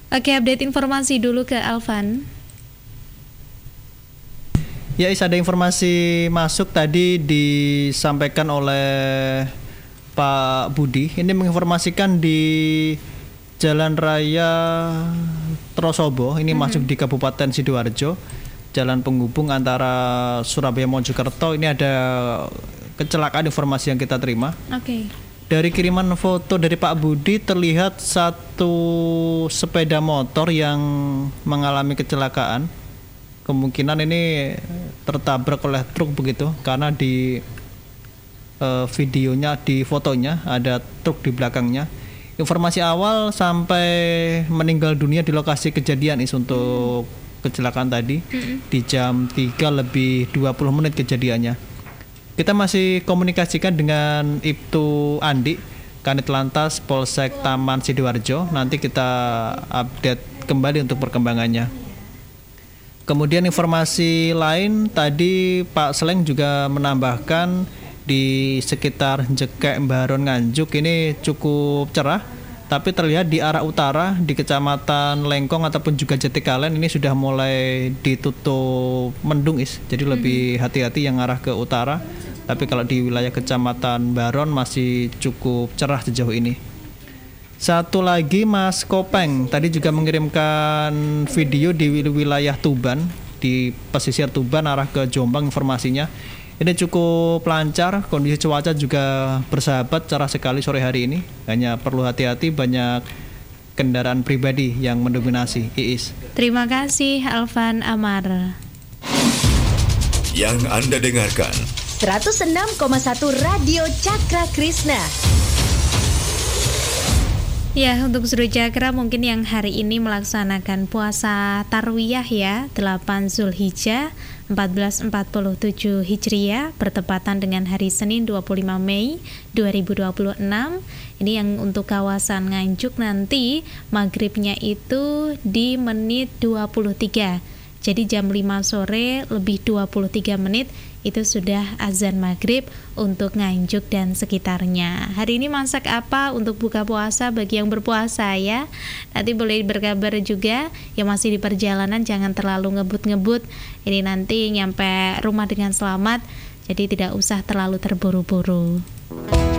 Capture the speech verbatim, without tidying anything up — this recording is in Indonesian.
Oke, update informasi dulu ke Alvan. Ya, Is, ada informasi masuk tadi disampaikan oleh Pak Budi. Ini menginformasikan di Jalan Raya Trosobo, ini mm-hmm. masuk di Kabupaten Sidoarjo, jalan penghubung antara Surabaya Mojokerto. Ini ada kecelakaan, informasi yang kita terima. Oke. Okay. Dari kiriman foto dari Pak Budi terlihat satu sepeda motor yang mengalami kecelakaan. Kemungkinan ini tertabrak oleh truk begitu, karena di uh, videonya, di fotonya ada truk di belakangnya. Informasi awal sampai meninggal dunia di lokasi kejadian is untuk hmm. kecelakaan tadi hmm. di jam tiga lebih dua puluh menit kejadiannya. Kita masih komunikasikan dengan Ibtu Andi, Kanit Lantas Polsek Taman Sidoarjo. Nanti kita update kembali untuk perkembangannya. Kemudian informasi lain tadi Pak Sleng juga menambahkan di sekitar Jekek, Baron, Nganjuk ini cukup cerah, tapi terlihat di arah utara di Kecamatan Lengkong ataupun juga Jatikalen ini sudah mulai ditutup mendung is. Jadi lebih hmm. hati-hati yang arah ke utara. Tapi kalau di wilayah Kecamatan Baron masih cukup cerah sejauh ini. Satu lagi Mas Kopeng tadi juga mengirimkan video di wilayah Tuban, di pesisir Tuban arah ke Jombang informasinya. Ini cukup lancar, kondisi cuaca juga bersahabat, cerah sekali sore hari ini. Hanya perlu hati-hati, banyak kendaraan pribadi yang mendominasi. Iis. Terima kasih Alvan Amar. Yang Anda dengarkan seratus enam koma satu Radio Cakra Krishna. Ya, untuk Seru Cakra mungkin yang hari ini melaksanakan puasa Tarwiyah ya, delapan Zulhijjah seribu empat ratus empat puluh tujuh Hijriah bertepatan dengan hari Senin dua puluh lima Mei dua ribu dua puluh enam. Ini yang untuk kawasan Nganjuk nanti maghribnya itu di menit dua puluh tiga. Jadi jam lima sore lebih dua puluh tiga menit itu sudah azan maghrib untuk Nganjuk dan sekitarnya. Hari ini masak apa untuk buka puasa bagi yang berpuasa ya? Nanti boleh berkabar juga. Yang masih di perjalanan jangan terlalu ngebut-ngebut. Ini nanti nyampe rumah dengan selamat. Jadi tidak usah terlalu terburu-buru.